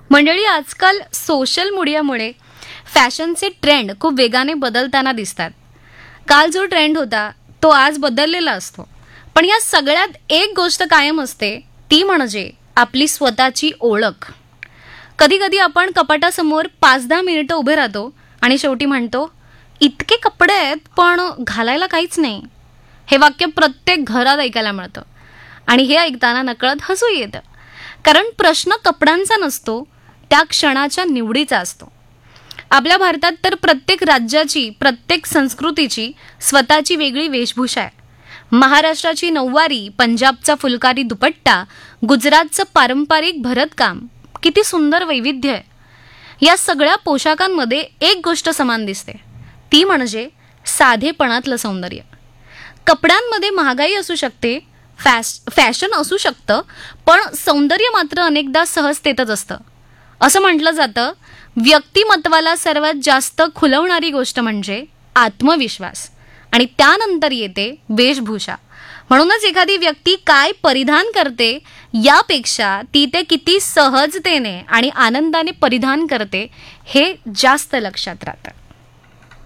मंडळी, आजकाल सोशल मीडियामुळे फॅशनचे ट्रेंड खूप वेगाने बदलताना दिसतात. काल जो ट्रेंड होता तो आज बदललेला असतो, पण या सगळ्यात एक गोष्ट कायम असते, ती म्हणजे आपली स्वतःची ओळख. कधी कधी आपण कपाटासमोर 5-10 मिनिटं उभे राहतो आणि शेवटी म्हणतो, इतके कपडे आहेत पण घालायला काहीच नाही. हे वाक्य प्रत्येक घरात ऐकायला मिळतं आणि हे ऐकताना नकळत हसू येतं. कारण प्रश्न कपड्यांचा नसतो, त्या क्षणाच्या निवडीचा असतो. आपल्या भारतात तर प्रत्येक राज्याची, प्रत्येक संस्कृतीची स्वतःची वेगळी वेशभूषा आहे. महाराष्ट्राची नऊवारी, पंजाबचा फुलकारी दुपट्टा, गुजरातचं पारंपरिक भरतकाम, किती सुंदर वैविध्य आहे. या सगळ्या पोशाखांमध्ये एक गोष्ट समान दिसते, ती म्हणजे साधेपणातलं सौंदर्य. कपड्यांमध्ये महागाई असू शकते, फॅशन असू शकतं, पण सौंदर्य मात्र अनेकदा सहजतेतच असतं. असं म्हटलं जातं, व्यक्तिमत्वाला सर्वात जास्त खुलवणारी गोष्ट म्हणजे आत्मविश्वास आणि त्यानंतर येते वेशभूषा. म्हणूनच एखादी व्यक्ती काय परिधान करते यापेक्षा ती ते किती सहजतेने आणि आनंदाने परिधान करते हे जास्त लक्षात राहतं.